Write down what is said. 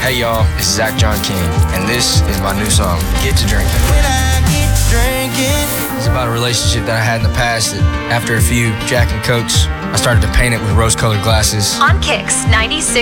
Hey y'all, it's Zach John King, and this is my new song, Get to Drinking. When I get to drinking. It's about a relationship that I had in the past that after a few Jack and Cokes, I started to paint it with rose-colored glasses. On Kicks 96.